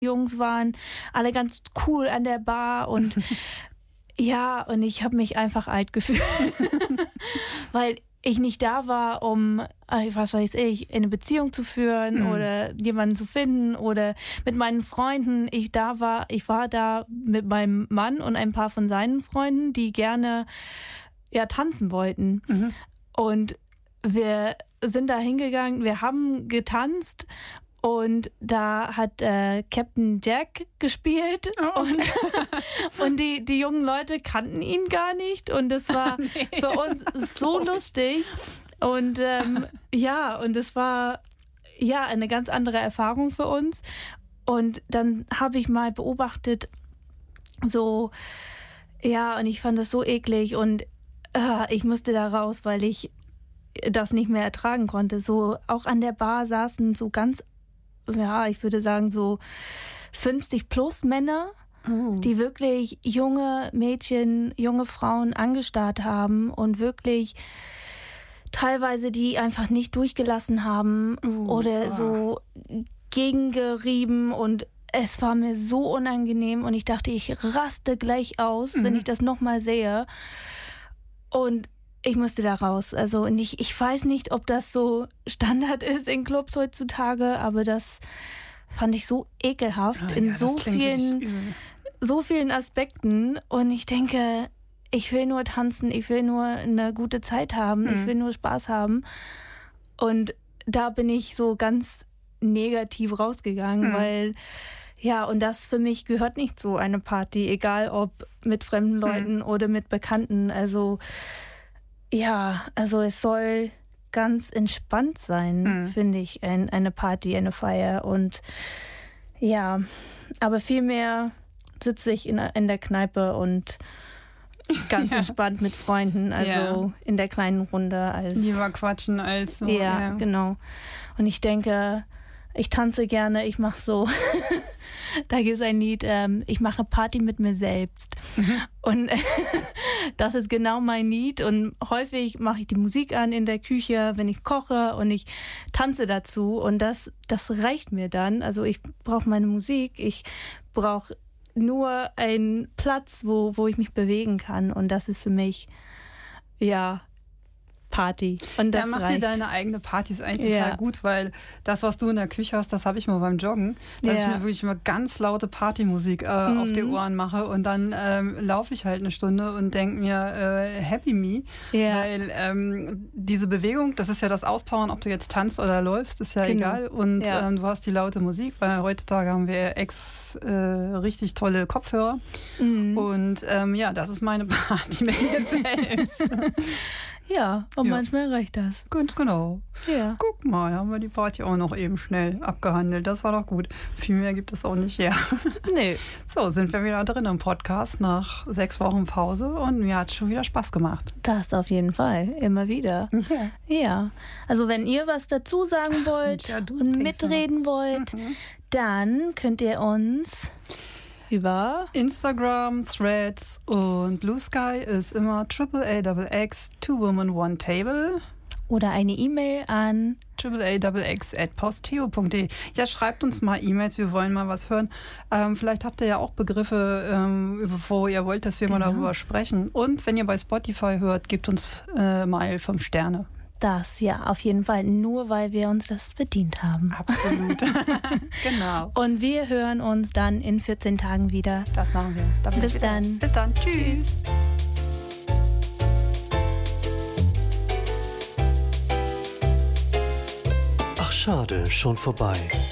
Jungs waren alle ganz cool an der Bar und ja, und ich habe mich einfach alt gefühlt, weil ich nicht da war, um, was weiß ich, eine Beziehung zu führen oder jemanden zu finden oder mit meinen Freunden. Ich war da mit meinem Mann und ein paar von seinen Freunden, die gerne tanzen wollten. Und wir sind da hingegangen, wir haben getanzt. Und da hat Captain Jack gespielt und die jungen Leute kannten ihn gar nicht und das war für uns so lustig und und es war eine ganz andere Erfahrung für uns und dann habe ich mal beobachtet und ich fand das so eklig und ich musste da raus, weil ich das nicht mehr ertragen konnte. So auch an der Bar saßen so ganz ich würde sagen so 50 plus Männer, die wirklich junge Mädchen, junge Frauen angestarrt haben und wirklich teilweise die einfach nicht durchgelassen haben oder so gegengerieben und es war mir so unangenehm und ich dachte, ich raste gleich aus, wenn ich das nochmal sehe und ich musste da raus. Also ich weiß nicht, ob das so Standard ist in Clubs heutzutage, aber das fand ich so ekelhaft in so vielen Aspekten. Und ich denke, ich will nur tanzen, ich will nur eine gute Zeit haben, ich will nur Spaß haben. Und da bin ich so ganz negativ rausgegangen, weil und das für mich gehört nicht zu einer Party, egal ob mit fremden Leuten oder mit Bekannten. Also es soll ganz entspannt sein, finde ich, eine Party, eine Feier. Und aber vielmehr sitze ich in der Kneipe und ganz entspannt mit Freunden, also in der kleinen Runde. Lieber quatschen als so. Ja, genau. Und ich denke, ich tanze gerne, ich mache so, da gibt es ein Lied, ich mache Party mit mir selbst. Und das ist genau mein Lied und häufig mache ich die Musik an in der Küche, wenn ich koche und ich tanze dazu und das reicht mir dann. Also ich brauche meine Musik, ich brauche nur einen Platz, wo ich mich bewegen kann und das ist für mich, Party. Und das macht dir deine eigene Party ist eigentlich total gut, weil das, was du in der Küche hast, das habe ich mal beim Joggen, dass ich mir wirklich immer ganz laute Partymusik auf die Ohren mache und dann laufe ich halt eine Stunde und denke mir Happy Me, weil diese Bewegung, das ist ja das Auspowern, ob du jetzt tanzt oder läufst, ist ja egal und du hast die laute Musik, weil heutzutage haben wir richtig tolle Kopfhörer und das ist meine Party mit mir selbst. Ja, und manchmal reicht das. Ganz genau. Ja. Guck mal, haben wir die Party auch noch eben schnell abgehandelt. Das war doch gut. Viel mehr gibt es auch nicht her. Nee. So, sind wir wieder drin im Podcast nach 6 Wochen Pause und mir hat es schon wieder Spaß gemacht. Das auf jeden Fall. Immer wieder. Ja. Also wenn ihr was dazu sagen wollt und mitreden wollt, dann könnt ihr uns über Instagram, Threads und Blue Sky ist immer XXX 2 Women 1 Table. Oder eine E-Mail an XXX@posteo.de. Ja, schreibt uns mal E-Mails, wir wollen mal was hören. Vielleicht habt ihr ja auch Begriffe, wo ihr wollt, dass wir mal darüber sprechen. Und wenn ihr bei Spotify hört, gebt uns mal 5 Sterne. Das, auf jeden Fall. Nur weil wir uns das verdient haben. Absolut. Genau. Und wir hören uns dann in 14 Tagen wieder. Das machen wir. Bis dann. Bis dann. Tschüss. Ach schade, schon vorbei.